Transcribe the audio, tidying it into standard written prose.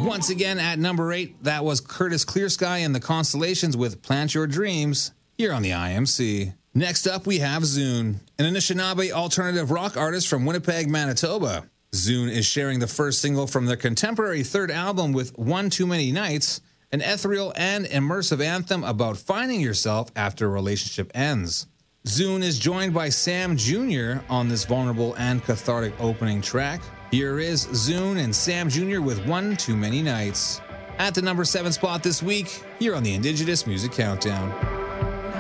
Once again at number 8, that was Curtis Clearsky and the Constellations with Plant Your Dreams here on the IMC. Next up, we have Zune, an Anishinaabe alternative rock artist from Winnipeg, Manitoba. Zune is sharing the first single from their contemporary third album with One Too Many Nights, an ethereal and immersive anthem about finding yourself after a relationship ends. Zune is joined by Sam Jr. on this vulnerable and cathartic opening track. Here is Zune and Sam Jr. with One Too Many Nights. At the number 7 spot this week, here on the Indigenous Music Countdown.